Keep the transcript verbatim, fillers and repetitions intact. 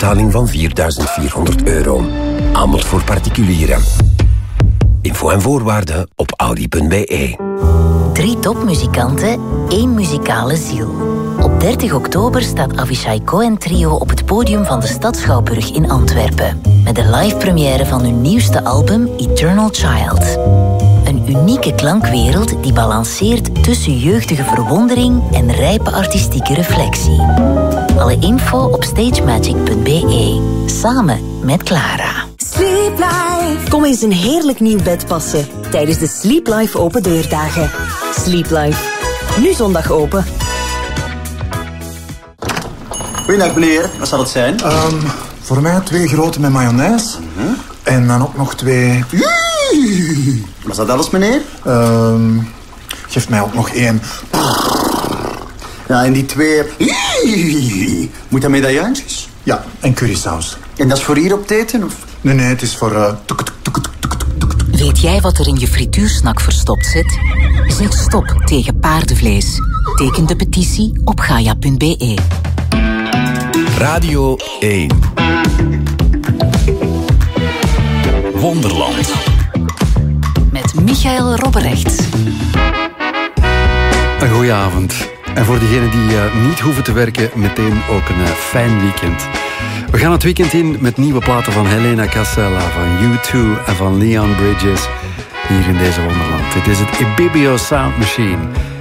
afbetaling van vierduizend vierhonderd euro. Aanbod voor particulieren. Info en voorwaarden op audi punt b e. Drie topmuzikanten, één muzikale ziel. Op dertig oktober staat Avishai Cohen Trio op het podium van de Stadsschouwburg in Antwerpen. Met de live première van hun nieuwste album Eternal Child. Een unieke klankwereld die balanceert tussen jeugdige verwondering en rijpe artistieke reflectie. Alle info op stagemagic punt b e. Samen met Clara. Sleep Life. Kom eens een heerlijk nieuw bed passen tijdens de Sleep Life open deurdagen. Sleep Life. Nu zondag open. Goedendag meneer, wat zal het zijn? Um, voor mij twee grote met mayonaise. Mm-hmm. En dan ook nog twee... Was dat alles meneer? Um, geef mij ook nog één. Ja, en die twee... Moet dat medaillantjes? Ja, en currysaus. En dat is voor hier op het eten? Of? Nee, nee, het is voor... Uh... Weet jij wat er in je frituursnak verstopt zit? Zeg stop tegen paardenvlees. Teken de petitie op gaia punt b e. Radio één. Wonderland. Met Michael Robberecht. Een goeie avond. En voor diegenen die uh, niet hoeven te werken, meteen ook een uh, fijn weekend. We gaan het weekend in met nieuwe platen van Helena Casella, van U twee en van Leon Bridges. Hier in deze Wonderland. Dit is het Ibibio Sound Machine.